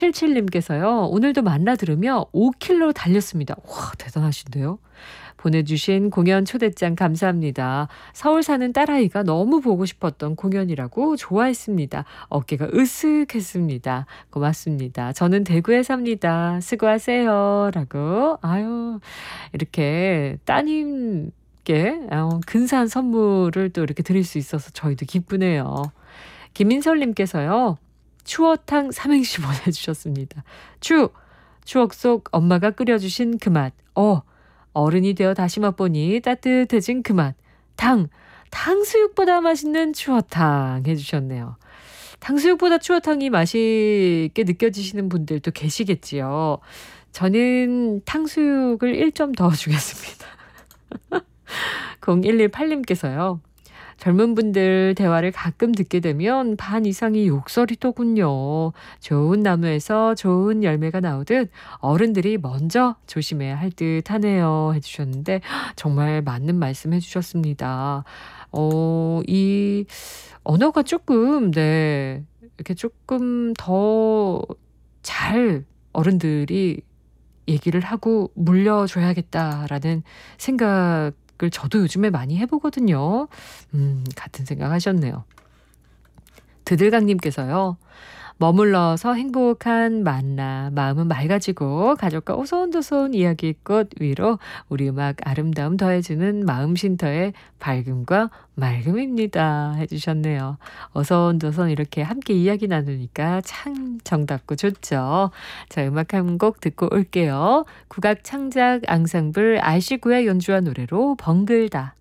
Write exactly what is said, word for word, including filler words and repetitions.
칠칠님께서요. 오늘도 만나 들으며 오 킬로 달렸습니다. 와, 대단하신데요. 보내주신 공연 초대장 감사합니다. 서울 사는 딸아이가 너무 보고 싶었던 공연이라고 좋아했습니다. 어깨가 으쓱했습니다. 고맙습니다. 저는 대구에 삽니다. 수고하세요. 라고. 아유, 이렇게 따님께 어, 근사한 선물을 또 이렇게 드릴 수 있어서 저희도 기쁘네요. 김민설님께서요. 추어탕 삼행시 보내주셨습니다. 추! 추억 속 엄마가 끓여주신 그 맛. 어! 어른이 되어 다시 맛보니 따뜻해진 그 맛. 탕! 탕수육보다 맛있는 추어탕 해주셨네요. 탕수육보다 추어탕이 맛있게 느껴지시는 분들도 계시겠지요. 저는 탕수육을 일 점 더 주겠습니다. 공일일팔님께서요. 젊은 분들 대화를 가끔 듣게 되면 반 이상이 욕설이더군요. 좋은 나무에서 좋은 열매가 나오듯 어른들이 먼저 조심해야 할 듯하네요. 해주셨는데 정말 맞는 말씀 해주셨습니다. 어, 이 언어가 조금 네 이렇게 조금 더 잘 어른들이 얘기를 하고 물려줘야겠다라는 생각 을 저도 요즘에 많이 해보거든요. 음, 같은 생각 하셨네요. 드들강님께서요. 머물러서 행복한 만나 마음은 맑아지고 가족과 오손도손 이야기꽃 위로 우리 음악 아름다움 더해주는 마음 쉼터의 밝음과 맑음입니다 해주셨네요. 오손도손 이렇게 함께 이야기 나누니까 참 정답고 좋죠. 자, 음악 한 곡 듣고 올게요. 국악 창작 앙상블 아이씨구의 연주한 노래로 벙글다.